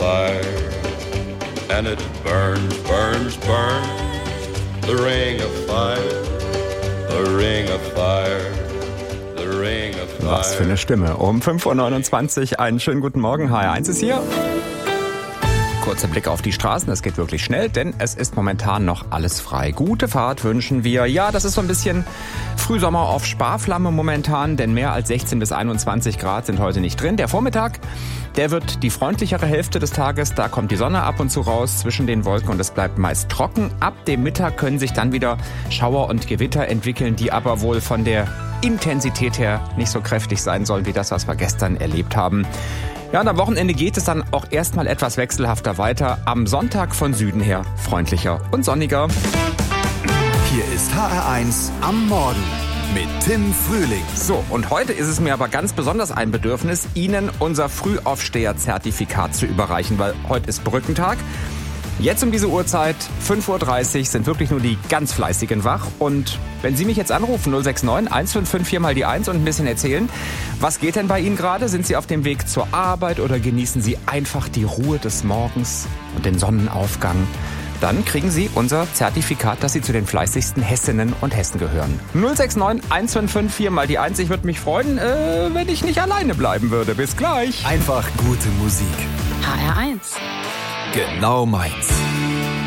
fire, and it burns, burns, burns. The ring of fire, the ring of fire, the ring of fire. Was für eine Stimme. Um 5.29 Uhr, einen schönen guten Morgen. HR1 ist hier. Kurzer Blick auf die Straßen, es geht wirklich schnell, denn es ist momentan noch alles frei. Gute Fahrt wünschen wir. Ja, das ist so ein bisschen Frühsommer auf Sparflamme momentan, denn mehr als 16 bis 21 Grad sind heute nicht drin. Der Vormittag, der wird die freundlichere Hälfte des Tages, da kommt die Sonne ab und zu raus zwischen den Wolken und es bleibt meist trocken. Ab dem Mittag können sich dann wieder Schauer und Gewitter entwickeln, die aber wohl von der Intensität her nicht so kräftig sein sollen wie das, was wir gestern erlebt haben. Ja, und am Wochenende geht es dann auch erstmal etwas wechselhafter weiter. Am Sonntag von Süden her freundlicher und sonniger. Hier ist HR1 am Morgen mit Tim Frühling. So, und heute ist es mir aber ganz besonders ein Bedürfnis, Ihnen unser Frühaufsteher-Zertifikat zu überreichen, weil heute ist Brückentag. Jetzt um diese Uhrzeit, 5.30 Uhr, sind wirklich nur die ganz Fleißigen wach. Und wenn Sie mich jetzt anrufen, 069 155 4 mal die 1 und ein bisschen erzählen, was geht denn bei Ihnen gerade? Sind Sie auf dem Weg zur Arbeit oder genießen Sie einfach die Ruhe des Morgens und den Sonnenaufgang? Dann kriegen Sie unser Zertifikat, dass Sie zu den fleißigsten Hessinnen und Hessen gehören. 069 155 4 mal die 1. Ich würde mich freuen, wenn ich nicht alleine bleiben würde. Bis gleich. Einfach gute Musik. HR1. Genau meins.